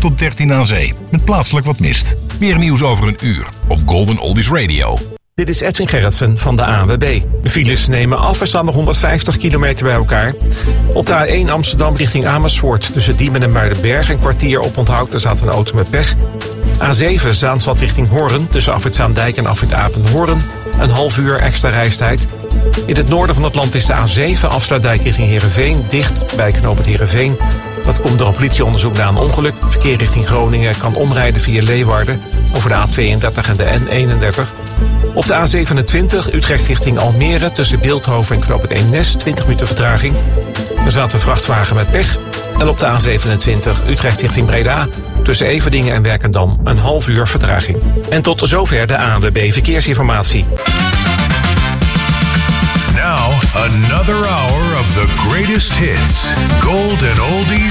tot 13 aan zee, met plaatselijk wat mist. Meer nieuws over een uur op Golden Oldies Radio. Dit is Edwin Gerritsen van de ANWB. De files nemen af en staan nog 150 kilometer bij elkaar. Op de A1 Amsterdam richting Amersfoort tussen Diemen en Muidenberg een kwartier op onthoud. Daar staat een auto met pech. A7 Zaanstad richting Hoorn tussen Afrit Zaandijk en Afrit Avenhoorn. Een half uur extra reistijd. In het noorden van het land is de A7 Afsluitdijk richting Heerenveen dicht bij knooppunt Heerenveen. Dat komt door een politieonderzoek na een ongeluk. Verkeer richting Groningen kan omrijden via Leeuwarden over de A32 en de N31. Op de A27 Utrecht richting Almere tussen Beeldhoven en knooppunt Eemnes 20 minuten vertraging. Er staat een vrachtwagen met pech. En op de A27 Utrecht richting Breda tussen Everdingen en Werkendam een half uur vertraging. En tot zover de ANWB Verkeersinformatie. Now, another hour of the greatest hits. Golden Oldies